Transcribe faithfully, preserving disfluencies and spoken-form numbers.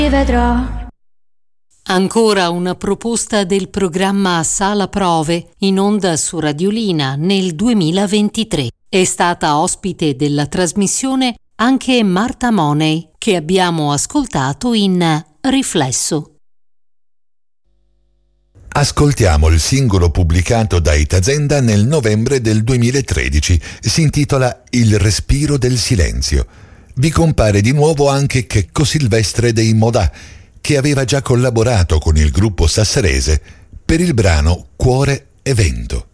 Vedrò. Ancora una proposta del programma Sala Prove in onda su Radiolina nel duemilaventitré. È stata ospite della trasmissione anche Marta Money, che abbiamo ascoltato in Riflesso. Ascoltiamo il singolo pubblicato da Itazenda nel novembre del duemilatredici. Si intitola Il respiro del silenzio. Vi compare di nuovo anche Checco Silvestre dei Modà, che aveva già collaborato con il gruppo sassarese per il brano Cuore e Vento.